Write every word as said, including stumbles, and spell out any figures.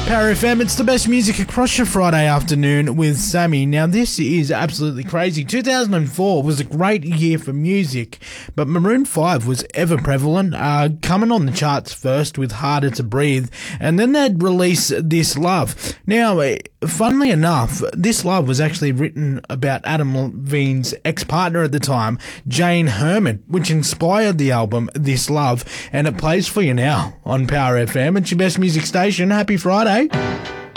Power F M, it's the best music across your Friday afternoon with Sammy. Now, this is absolutely crazy. two thousand four was a great year for music, but Maroon five was ever prevalent, uh, coming on the charts first with Harder to Breathe, and then they'd release This Love. Now, funnily enough, This Love was actually written about Adam Levine's ex-partner at the time, Jane Herman, which inspired the album This Love, and it plays for you now on Power F M. It's your best music station. Happy Friday.